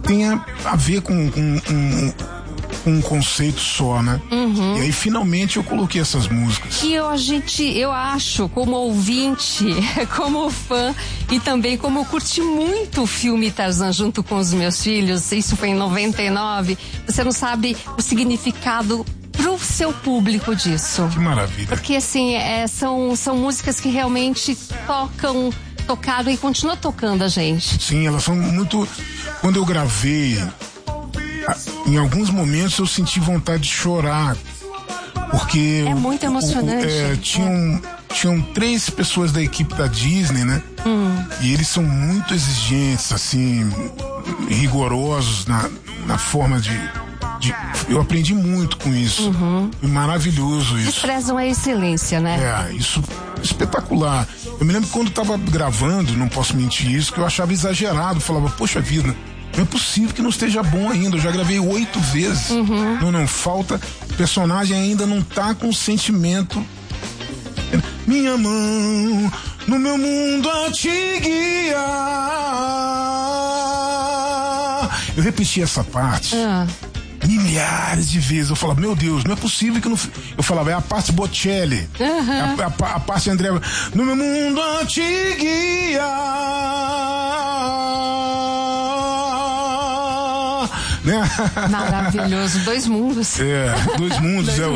tem a ver com um conceito só, né? E aí finalmente eu coloquei essas músicas. E eu acho, como ouvinte, como fã e também como eu curti muito o filme Tarzan junto com os meus filhos, isso foi em 99, você não sabe o significado pro seu público disso. Que maravilha. Porque assim, são músicas que realmente tocaram e continuam tocando a gente. Sim, elas são muito... Quando eu gravei, em alguns momentos eu senti vontade de chorar, porque... É muito emocionante. Tinham 3 pessoas da equipe da Disney, né? E eles são muito exigentes, assim, rigorosos na forma de... Eu aprendi muito com isso. Maravilhoso isso. Eles prezam a excelência, né? Isso espetacular. Eu me lembro que quando eu tava gravando, não posso mentir isso, que eu achava exagerado. Falava, poxa vida, não é possível que não esteja bom ainda. Eu já gravei 8 vezes. Não falta. O personagem ainda não tá com sentimento. Minha mão no meu mundo a te guiar. Eu repeti essa parte milhares de vezes. Eu falava, meu Deus, não é possível que não... Eu falava, é a parte Bocelli. A parte André. No meu mundo a te guiar. Né? Maravilhoso. 2 mundos. 2 mundos.